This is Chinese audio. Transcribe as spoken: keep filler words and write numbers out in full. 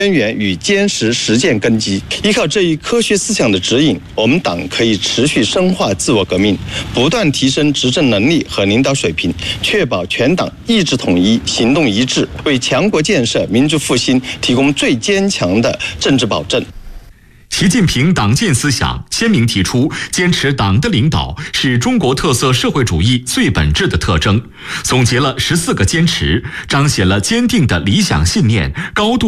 渊源与坚实实践根基。依靠这一科学思想的指引，我们党可以持续深化自我革命，不断提升执政能力和领导水平，确保全党意志统一、行动一致，为强国建设、民族复兴提供最坚强的政治保证。 习近平党建思想鲜明提出，坚持党的领导是中国特色社会主义最本质的特征，总结了十四个坚持，彰显了坚定的理想信念、高度